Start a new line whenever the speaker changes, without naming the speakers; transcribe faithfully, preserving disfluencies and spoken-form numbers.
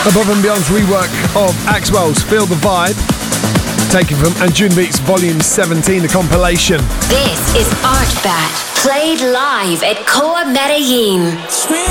Above and Beyond's rework of Axwell's Feel the Vibe, taken from Anjunabeats Volume seventeen, the compilation.
This is Art Bat, played live at Core Medellin.